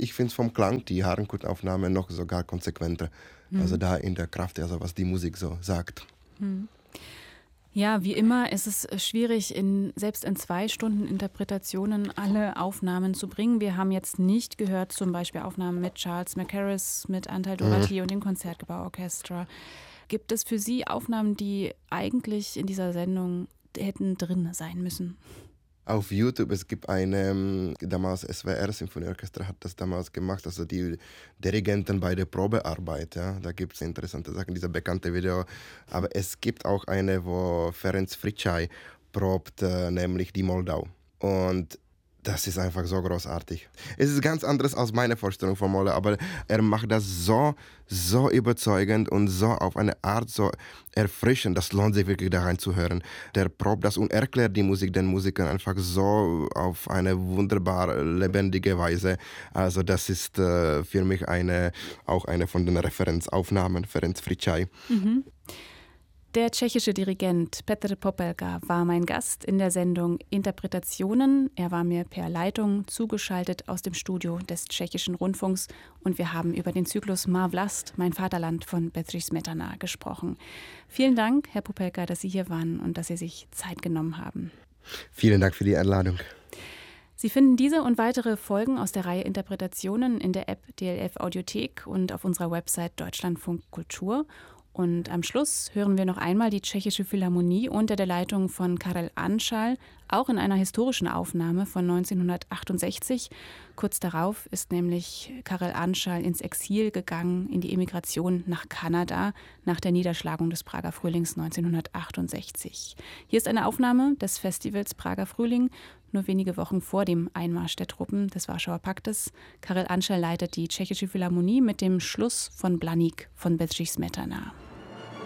ich finde vom Klang die Harnkoutaufnahme noch sogar konsequenter. Also da in der Kraft, also was die Musik so sagt. Ja, wie immer ist es schwierig, selbst in 2 Stunden Interpretationen alle Aufnahmen zu bringen. Wir haben jetzt nicht gehört, zum Beispiel Aufnahmen mit Charles Mackerras, mit Antal Doherty und dem Konzertgebauorchester. Gibt es für Sie Aufnahmen, die eigentlich in dieser Sendung hätten drin sein müssen? Auf YouTube, es gibt eine, damals SWR Symphonieorchester hat das damals gemacht, also die Dirigenten bei der Probearbeit, ja, da gibt es interessante Sachen, dieser bekannte Video, aber es gibt auch eine, wo Ferenc Fricsay probt, nämlich die Moldau, und das ist einfach so großartig. Es ist ganz anderes als meine Vorstellung von Moldau, aber er macht das so überzeugend und so auf eine Art so erfrischend, das lohnt sich wirklich da reinzuhören. Der probt das und erklärt die Musik den Musikern einfach so auf eine wunderbar lebendige Weise. Also das ist für mich auch eine von den Referenzaufnahmen, Ferenc Fricsay. Der tschechische Dirigent Petr Popelka war mein Gast in der Sendung Interpretationen. Er war mir per Leitung zugeschaltet aus dem Studio des Tschechischen Rundfunks und wir haben über den Zyklus Má vlast, mein Vaterland von Bedřich Smetana gesprochen. Vielen Dank, Herr Popelka, dass Sie hier waren und dass Sie sich Zeit genommen haben. Vielen Dank für die Einladung. Sie finden diese und weitere Folgen aus der Reihe Interpretationen in der App DLF Audiothek und auf unserer Website Deutschlandfunk Kultur. Und am Schluss hören wir noch einmal die Tschechische Philharmonie unter der Leitung von Karel Anschal, auch in einer historischen Aufnahme von 1968. Kurz darauf ist nämlich Karel Anschal ins Exil gegangen, in die Emigration nach Kanada, nach der Niederschlagung des Prager Frühlings 1968. Hier ist eine Aufnahme des Festivals Prager Frühling, nur wenige Wochen vor dem Einmarsch der Truppen des Warschauer Paktes. Karel Anschal leitet die Tschechische Philharmonie mit dem Schluss von Blaník von Bedřich Smetana.